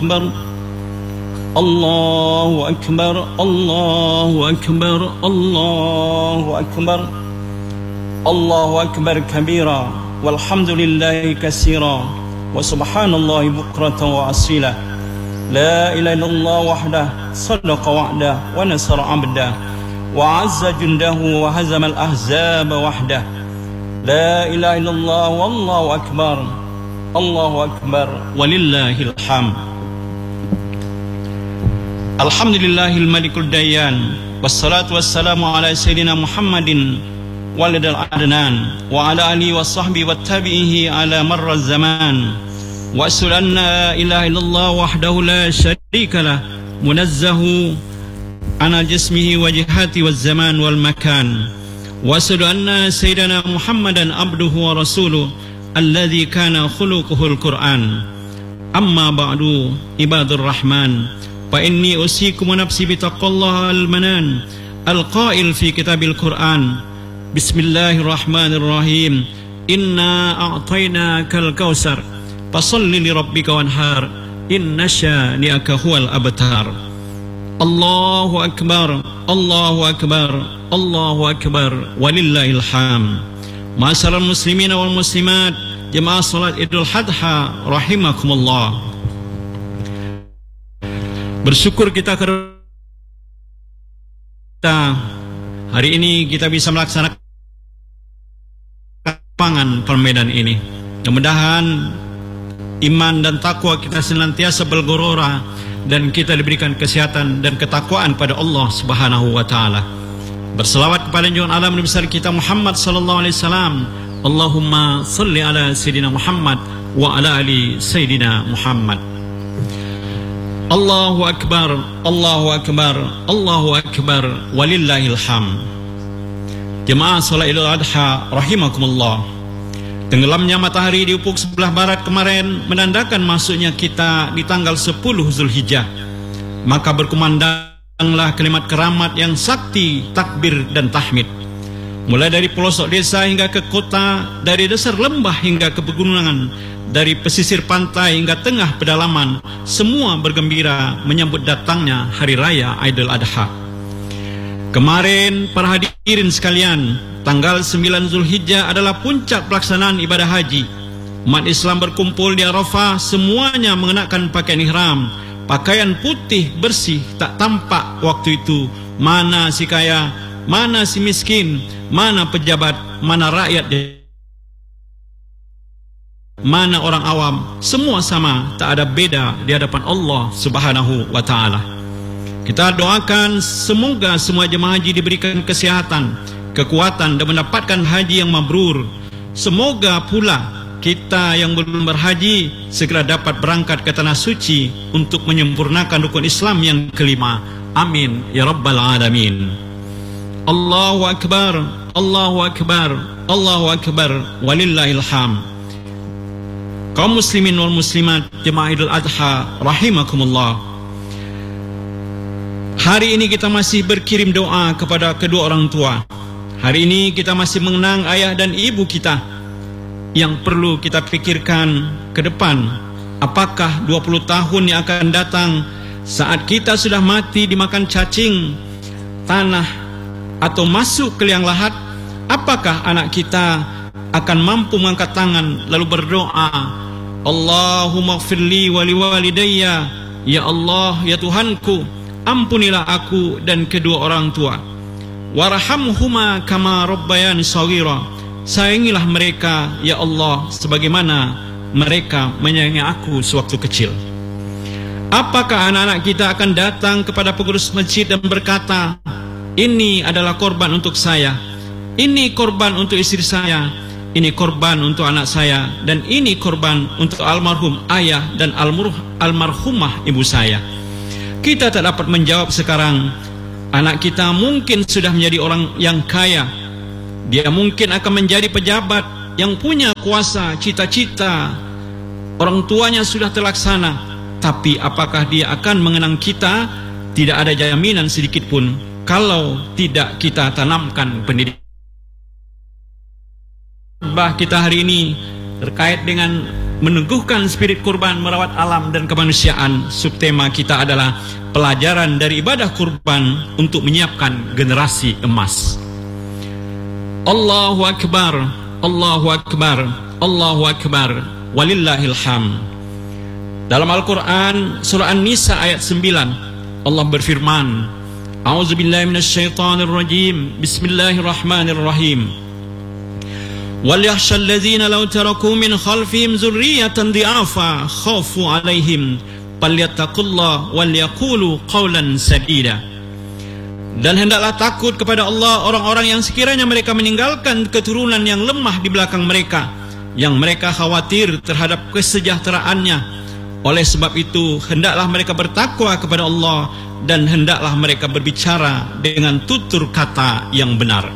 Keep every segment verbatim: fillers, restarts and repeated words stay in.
أكبر الله أكبر الله أكبر الله أكبر الله أكبر كبيرا والحمد لله كثيرا وسبحان الله بكرة وأصيلا لا إله إلا الله وحده صدق وعده ونصر عبده وعز جنده وهزم الأحزاب وحده لا إله إلا الله والله أكبر الله أكبر ولله الحمد. الحمد لله الملك الديان والصلاة والسلام على سيدنا محمد ولد العدنان وعلى آله وصحبه والتابعين على مر الزمان وأشهد أن لا إله إلا الله وحده لا شريك له منزه عن جسمه وجهاته والزمان والمكان وأشهد أن سيدنا محمدا عبده ورسوله الذي كان خلقه القرآن. أما بعد عباد الرحمن فإني أوصيكم ونفسي بتقوى الله المنان القائل في كتاب القرآن بسم الله الرحمن الرحيم إنا أعطيناك الكوثر فصل لربك وانحر إن شانئك هو الأبتر. الله أكبر الله أكبر الله أكبر ولله الحمد. Ma'asyiral muslimin wal muslimat jemaah salat Idul Adha rahimakumullah. Bersyukur kita karena hari ini kita bisa melaksanakan pangan permedan ini. Mudah-mudahan iman dan takwa kita senantiasa bergelora dan kita diberikan kesehatan dan ketakwaan pada Allah Subhanahu wa taala. Berselawat kepada junjungan alam Nabi besar kita Muhammad sallallahu alaihi wasallam. Allahumma salli ala sayyidina Muhammad wa ala ali sayyidina Muhammad. Allahu akbar, Allahu akbar, Allahu akbar walillahil hamd. Jemaah salat Idul Adha rahimakumullah. Tenggelamnya matahari di ufuk sebelah barat kemarin menandakan masuknya kita di tanggal sepuluh Zulhijjah. Maka berkumandanglah kalimat keramat yang sakti, takbir dan tahmid. Mulai dari pelosok desa hingga ke kota, dari dasar lembah hingga ke pegunungan, dari pesisir pantai hingga tengah pedalaman, semua bergembira menyambut datangnya hari raya Idul Adha. Kemarin para hadirin sekalian, tanggal sembilan Zulhijjah adalah puncak pelaksanaan ibadah haji. Umat Islam berkumpul di Arafah, semuanya mengenakan pakaian ihram, pakaian putih bersih, tak tampak waktu itu mana si kaya, mana si miskin, mana pejabat, mana rakyat, mana orang awam, semua sama, tak ada beda di hadapan Allah Subhanahu wa taala. Kita doakan semoga semua jemaah haji diberikan kesehatan, kekuatan dan mendapatkan haji yang mabrur. Semoga pula kita yang belum berhaji segera dapat berangkat ke tanah suci untuk menyempurnakan rukun Islam yang kelima. Amin ya rabbal alamin. Allahu akbar, Allahu akbar, Allahu akbar walillahil hamd. Kaum muslimin wal muslimat jemaah Idul Adha rahimakumullah. Hari ini kita masih berkirim doa kepada kedua orang tua. Hari ini kita masih mengenang ayah dan ibu kita. Yang perlu kita pikirkan ke depan, apakah dua puluh tahun yang akan datang saat kita sudah mati dimakan cacing tanah atau masuk ke liang lahat, apakah anak kita akan mampu mengangkat tangan lalu berdoa, Allahumma gfirli wali walidayya, ya Allah ya Tuhanku, ampunilah aku dan kedua orang tua, warhamhuma kama rabbayani shaghira, sayangilah mereka ya Allah sebagaimana mereka menyayangi aku sewaktu kecil. Apakah anak-anak kita akan datang kepada pengurus masjid dan berkata, ini adalah korban untuk saya, ini korban untuk istri saya, ini korban untuk anak saya, dan ini korban untuk almarhum ayah dan almarhumah ibu saya? Kita tak dapat menjawab sekarang. Anak kita mungkin sudah menjadi orang yang kaya, dia mungkin akan menjadi pejabat yang punya kuasa, cita-cita orang tuanya sudah terlaksana. Tapi apakah dia akan mengenang kita? Tidak ada jaminan sedikit pun kalau tidak kita tanamkan pendidikan. Bah kita hari ini terkait dengan meneguhkan spirit kurban, merawat alam dan kemanusiaan. Subtema kita adalah pelajaran dari ibadah kurban untuk menyiapkan generasi emas. Allahu Akbar, Allahu Akbar, Allahu Akbar, walillahil hamd. Dalam Al-Quran surah An-Nisa ayat sembilan, Allah berfirman, A'udzubillahi minasyaitonirrajim, Bismillahirrahmanirrahim. وَلْيَخْشَى الَّذِينَ لَوْ تَرَكُوا مِنْ خَلْفِهِمْ ذُرِّيَّةً ضِعَافًا خَافُوا عَلَيْهِمْ فَلْيَتَّقُوا اللَّهَ وَلْيَقُولُوا قَوْلًا سَدِيدًا. Dan hendaklah takut kepada Allah orang-orang yang sekiranya mereka meninggalkan keturunan yang lemah di belakang mereka, yang mereka khawatir terhadap kesejahteraannya. Oleh sebab itu hendaklah mereka bertakwa kepada Allah, dan hendaklah mereka berbicara dengan tutur kata yang benar.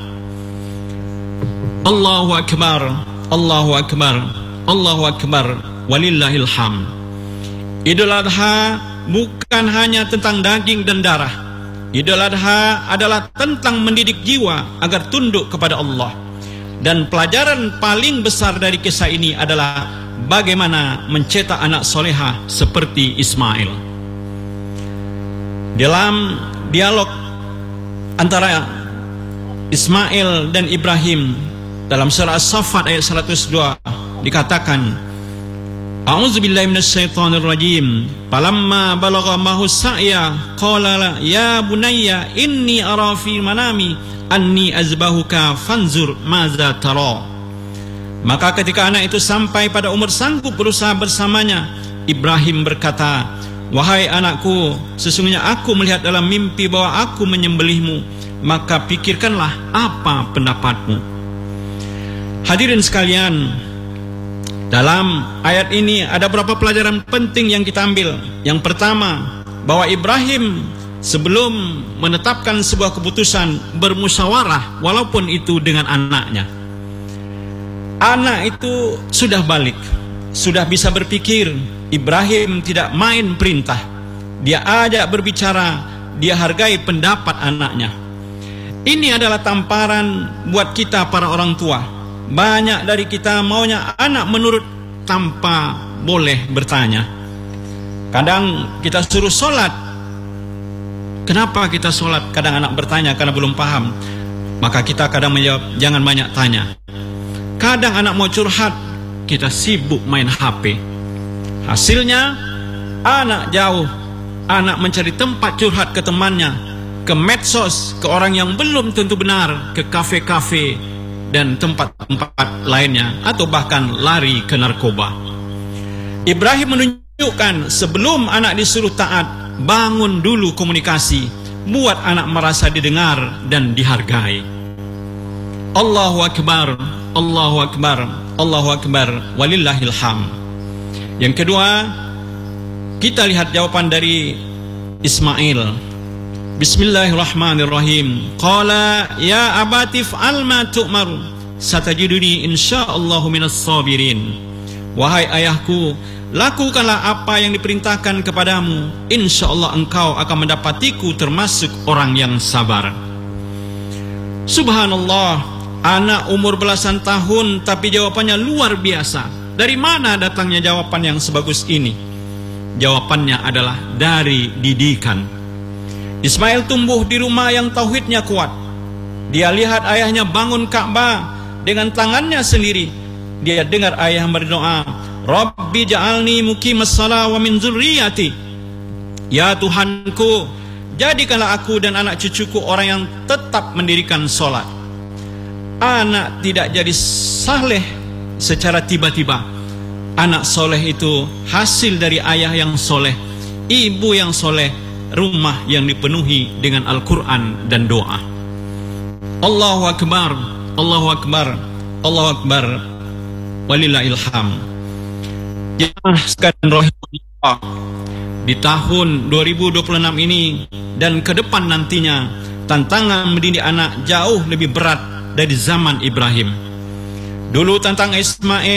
Allahu Akbar, Allahu Akbar, Allahu Akbar, walillahil hamd. Idul Adha bukan hanya tentang daging dan darah. Idul Adha adalah tentang mendidik jiwa agar tunduk kepada Allah. Dan pelajaran paling besar dari kisah ini adalah bagaimana mencetak anak solehah seperti Ismail. Dalam dialog antara Ismail dan Ibrahim dalam surah As-Saffat ayat seratus dua dikatakan, A'udzubillahi minasyaitonirrajim. Falamma balagha mahu sa'ya qala ya bunayya inni ara fi manami anni azbahuka fanzur madza tara. Maka ketika anak itu sampai pada umur sanggup berusaha bersamanya, Ibrahim berkata, wahai anakku, sesungguhnya aku melihat dalam mimpi bahwa aku menyembelihmu, maka pikirkanlah apa pendapatmu. Hadirin sekalian, dalam ayat ini ada beberapa pelajaran penting yang kita ambil. Yang pertama, bahwa Ibrahim sebelum menetapkan sebuah keputusan bermusyawarah, walaupun itu dengan anaknya. Anak itu sudah balik, sudah bisa berpikir. Ibrahim tidak main perintah, dia ajak berbicara, dia hargai pendapat anaknya. Ini adalah tamparan buat kita para orang tua. Banyak dari kita maunya anak menurut tanpa boleh bertanya. Kadang kita suruh sholat, kenapa kita sholat? Kadang anak bertanya karena belum paham, maka kita kadang menjawab, jangan banyak tanya. Kadang anak mau curhat, kita sibuk main H P. Hasilnya anak jauh, anak mencari tempat curhat ke temannya, ke medsos, ke orang yang belum tentu benar, ke kafe-kafe dan tempat-tempat lainnya, atau bahkan lari ke narkoba. Ibrahim menunjukkan sebelum anak disuruh taat, bangun dulu komunikasi, buat anak merasa didengar dan dihargai. Allahu Akbar, Allahu Akbar, Allahu Akbar, walillahil hamd. Yang kedua, kita lihat jawaban dari Ismail. Bismillahirrahmanirrahim. Qala ya abati fa'al ma tu'mar satajiduni insyaallahu minas sabirin. Wahai ayahku, lakukanlah apa yang diperintahkan kepadamu, insyaallah engkau akan mendapatiku termasuk orang yang sabar. Subhanallah, anak umur belasan tahun tapi jawabannya luar biasa. Dari mana datangnya jawaban yang sebagus ini? Jawabannya adalah dari didikan. Ismail tumbuh di rumah yang tauhidnya kuat. Dia lihat ayahnya bangun Ka'bah dengan tangannya sendiri. Dia dengar ayah berdoa, Rabbi ja'alni muqimas shalah wa min dzurriyyati. Ya Tuhanku, jadikanlah aku dan anak cucuku orang yang tetap mendirikan sholat. Anak tidak jadi saleh secara tiba-tiba. Anak soleh itu hasil dari ayah yang soleh, ibu yang soleh, rumah yang dipenuhi dengan Al-Quran dan doa. Allahu Akbar, Allahu Akbar, Allahu Akbar, walillahil hamd. Jemaah sekalian rahimahullah, di tahun dua ribu dua puluh enam ini dan ke depan nantinya, tantangan mendidik anak jauh lebih berat dari zaman Ibrahim. Dulu tentang Ismail